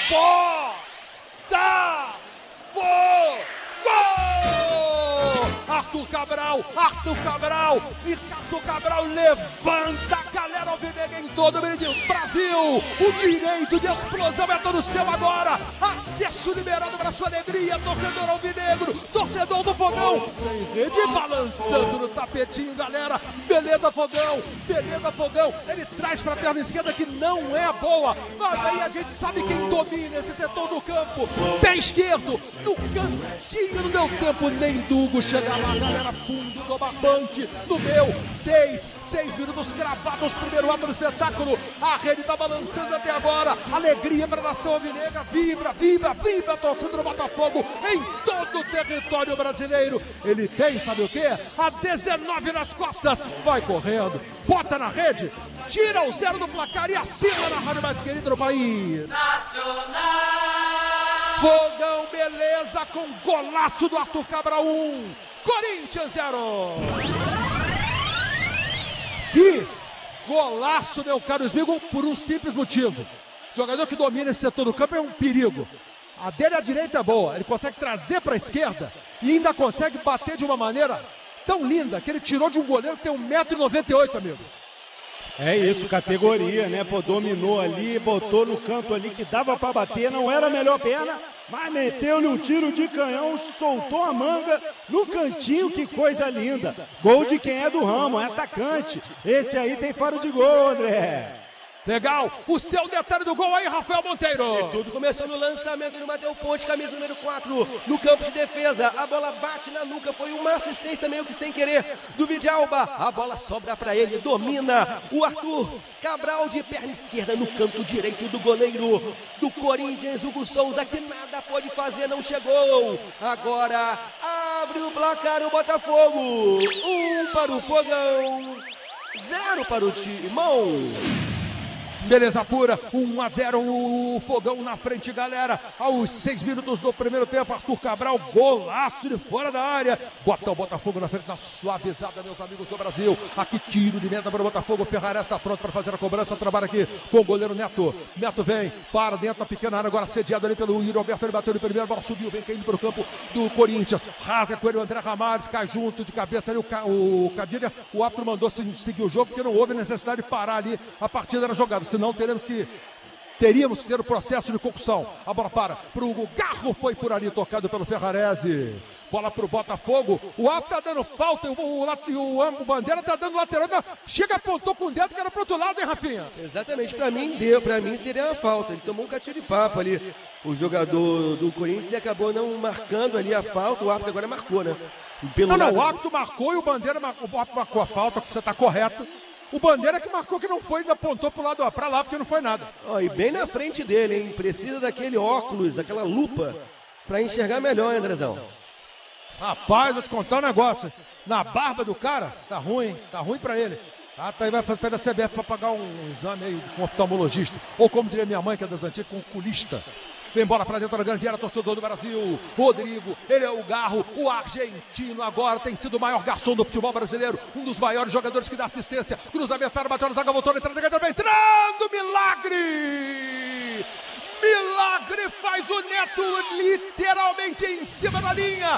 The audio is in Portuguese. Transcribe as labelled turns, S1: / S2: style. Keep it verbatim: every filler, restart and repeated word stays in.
S1: Arthur Cabral, Arthur Cabral, Ricardo Cabral levanta a galera alvinegra em todo o Brasil. O direito de explosão é todo seu agora. Acesso liberado para sua alegria, torcedor alvinegro, torcedor do Fogão. Tem rede balançando no tapetinho, galera. Beleza, Fogão, beleza, Fogão. Ele traz para a perna esquerda que não é boa. Mas aí a gente sabe quem domina esse setor do campo. Pé esquerdo, no cantinho, não deu tempo nem do Hugo chegar lá, galera. Fundo do barbante, no meu, seis, seis minutos cravados, primeiro ato do espetáculo. A rede tá balançando até agora. Alegria para a nação alvinegra, vibra, vibra, vibra, torcendo no Botafogo em todo o território brasileiro. Ele tem, sabe o quê? A dezenove nas costas, vai correndo, bota na rede, tira o zero do placar e assina na rádio mais querida do país.
S2: Nacional!
S1: Fogão, beleza, com golaço do Arthur Cabral, um, Corinthians zero. Que golaço, meu caro Smigo, por um simples motivo. Jogador que domina esse setor do campo é um perigo. A dele à direita é boa, ele consegue trazer para a esquerda e ainda consegue bater de uma maneira tão linda que ele tirou de um goleiro que tem um metro e noventa e oito, amigo.
S3: É isso, categoria, né? Pô, dominou ali, botou no canto ali que dava pra bater, não era a melhor perna, mas meteu-lhe um tiro de canhão, soltou a manga no cantinho, que coisa linda. Gol de quem é do ramo, é atacante. Esse aí tem faro de gol, André.
S1: Legal, o seu detalhe do gol aí, Rafael Monteiro.
S4: E tudo começou no lançamento do Matheus Ponte, camisa número quatro, no campo de defesa. A bola bate na nuca, foi uma assistência meio que sem querer do Vidalba. A bola sobra para ele, domina o Arthur Cabral de perna esquerda no canto direito do goleiro do Corinthians, Hugo Souza, que nada pode fazer, não chegou. Agora abre o placar o Botafogo. Um para o Fogão, zero para o Timão.
S1: Beleza pura, um a zero, o Fogão na frente, galera. Aos seis minutos do primeiro tempo, Arthur Cabral, golaço de fora da área. Bota o Botafogo na frente, na suavizada, meus amigos do Brasil. Aqui tiro de meta para o Botafogo. Ferrarese está pronto para fazer a cobrança. Trabalha aqui com o goleiro Neto. Neto vem, para dentro da pequena área, agora sediado ali pelo Yuri Alberto. Ele bateu de primeiro, a bola subiu, vem caindo para o campo do Corinthians. Rasga com ele o André Ramalhos, cai junto de cabeça ali o, Ca... o Cadilha. O árbitro mandou seguir o jogo, porque não houve necessidade de parar ali a partida da jogada. Senão teremos que teríamos que ter o processo de concussão. A bola para pro Hugo, Garro foi por ali, tocado pelo Ferrarese. Bola pro Botafogo, o Alto tá dando falta, o, o, o, o Bandeira tá dando lateral, chega, apontou com o dedo que era pro outro lado, hein, Rafinha?
S4: Exatamente, pra mim deu, pra mim seria uma falta, ele tomou um catinho de papo ali, o jogador do Corinthians, e acabou não marcando ali a falta, o árbitro agora marcou, né? Pelo
S1: não, não,
S4: lado...
S1: o árbitro marcou e o Bandeira marcou, o árbitro marcou a falta, você tá correto. O Bandeira que marcou que não foi, ainda apontou pro lado para lá, porque não foi nada.
S4: Ó, e bem na frente dele, hein? Precisa daquele óculos, aquela lupa, para enxergar melhor, hein, Andrezão?
S1: Rapaz, vou te contar um negócio. Na barba do cara, tá ruim, hein? Tá ruim pra ele. Ah, tá aí, vai fazer da C B F pra pagar um exame aí com um oftalmologista. Ou como diria minha mãe, que é das antigas, com um oculista. Vem bola pra dentro da grande área, torcedor do Brasil. Rodrigo, ele é o Garro, o argentino agora tem sido o maior garçom do futebol brasileiro. Um dos maiores jogadores que dá assistência. Cruzamento, para, bateu na zaga, voltou, entrando, entrando, entrando, milagre! Milagre faz o Neto literalmente em cima da linha.